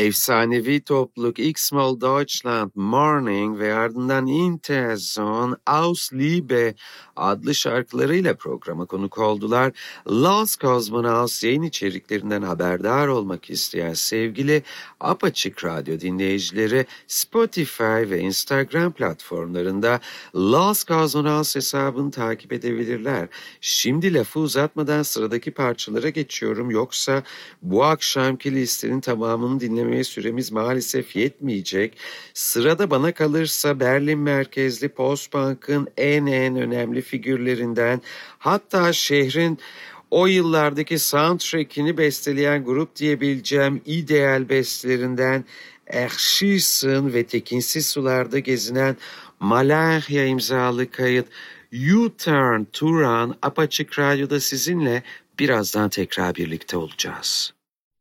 Efsanevi topluluk X-Mol Deutschland, Morning ve ardından Interzone, Aus Liebe adlı şarkılarıyla programa konuk oldular. Los Cosmonauts yayın içeriklerinden haberdar olmak isteyen sevgili Apaçık Radyo dinleyicileri Spotify ve Instagram platformlarında Los Cosmonauts hesabını takip edebilirler. Şimdi lafı uzatmadan sıradaki parçalara geçiyorum, yoksa bu akşamki listenin tamamını dinlemeye süremiz maalesef yetmeyecek. Sırada bana kalırsa Berlin merkezli post-punk'ın en önemli figürlerinden, hatta şehrin o yıllardaki soundtrack'ini besteleyen grup diyebileceğim ideal bestelerinden Erschießen ve tekinsiz sularda gezinen Malahya imzalı kayıt U-Turn Turan Apaçık Radyo'da sizinle birazdan tekrar birlikte olacağız.